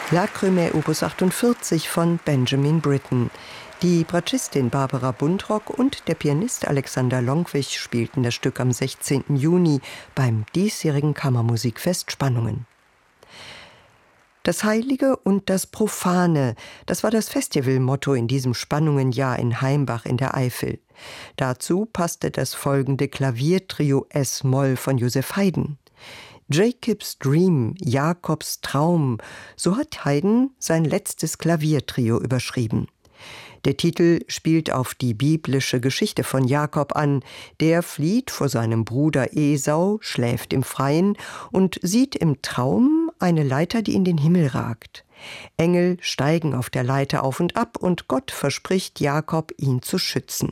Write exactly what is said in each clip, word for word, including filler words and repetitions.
Lacrymae Opus achtundvierzig von Benjamin Britten. Die Bratschistin Barbara Buntrock und der Pianist Alexander Longwich spielten das Stück am sechzehnten Juni beim diesjährigen Kammermusikfest Spannungen. Das Heilige und das Profane, das war das Festivalmotto in diesem Spannungenjahr in Heimbach in der Eifel. Dazu passte das folgende Klaviertrio Es-Moll von Joseph Haydn. Jacob's Dream, Jakobs Traum, so hat Haydn sein letztes Klaviertrio überschrieben. Der Titel spielt auf die biblische Geschichte von Jakob an. Der flieht vor seinem Bruder Esau, schläft im Freien und sieht im Traum eine Leiter, die in den Himmel ragt. Engel steigen auf der Leiter auf und ab und Gott verspricht Jakob, ihn zu schützen.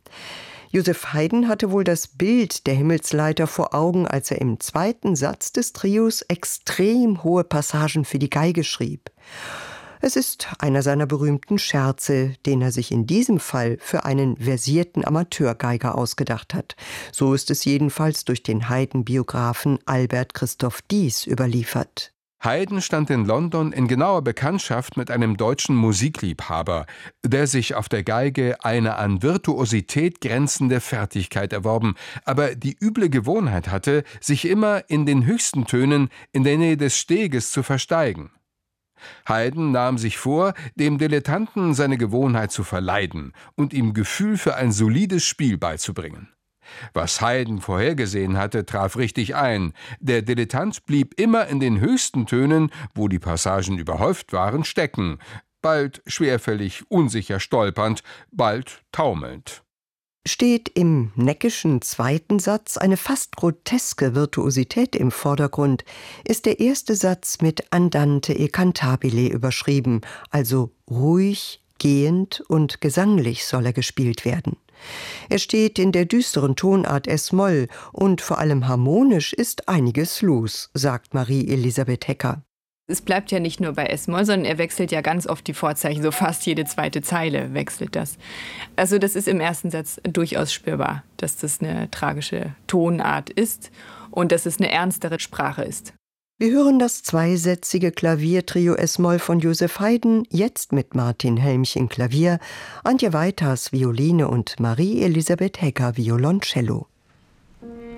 Joseph Haydn hatte wohl das Bild der Himmelsleiter vor Augen, als er im zweiten Satz des Trios extrem hohe Passagen für die Geige schrieb. Es ist einer seiner berühmten Scherze, den er sich in diesem Fall für einen versierten Amateurgeiger ausgedacht hat. So ist es jedenfalls durch den Haydn-Biografen Albert Christoph Dies überliefert. Haydn stand in London in genauer Bekanntschaft mit einem deutschen Musikliebhaber, der sich auf der Geige eine an Virtuosität grenzende Fertigkeit erworben, aber die üble Gewohnheit hatte, sich immer in den höchsten Tönen in der Nähe des Steges zu versteigen. Haydn nahm sich vor, dem Dilettanten seine Gewohnheit zu verleiden und ihm Gefühl für ein solides Spiel beizubringen. Was Haydn vorhergesehen hatte, traf richtig ein. Der Dilettant blieb immer in den höchsten Tönen, wo die Passagen überhäuft waren, stecken, bald schwerfällig, unsicher stolpernd, bald taumelnd. Steht im neckischen zweiten Satz eine fast groteske Virtuosität im Vordergrund, ist der erste Satz mit Andante e cantabile überschrieben, also ruhig, gehend und gesanglich soll er gespielt werden. Er steht in der düsteren Tonart Es-Moll und vor allem harmonisch ist einiges los, sagt Marie-Elisabeth Hecker. Es bleibt ja nicht nur bei Es-Moll, sondern er wechselt ja ganz oft die Vorzeichen, so fast jede zweite Zeile wechselt das. Also das ist im ersten Satz durchaus spürbar, dass das eine tragische Tonart ist und dass es eine ernstere Sprache ist. Wir hören das zweisätzige Klaviertrio Es-Moll von Joseph Haydn, jetzt mit Martin Helmchen Klavier, Antje Weiters Violine und Marie-Elisabeth Hecker Violoncello.